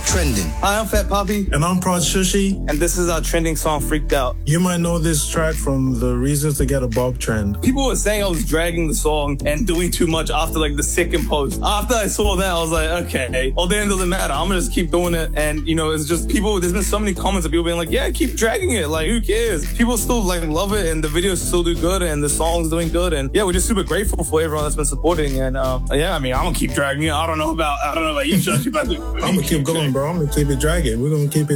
Trending. Hi, I'm Fat Poppy. And I'm Prod Shushi. And this is our trending song, Freaked Out. You might know this track from the Reasons to Get a Bob trend. People were saying I was dragging the song and doing too much after like the second post. After I saw that, I was like, okay, well then it doesn't matter. I'm gonna just keep doing it. And you know, it's just people, there's been so many comments of people being like, yeah, keep dragging it. Like, who cares? People still like love it and the videos still do good and the song's doing good. And yeah, we're just super grateful for everyone that's been supporting. And yeah, I mean, I'm gonna keep dragging it. I don't know about you, Shushi, but I'm gonna keep going, bro. I'm gonna keep it dragging. We're gonna keep it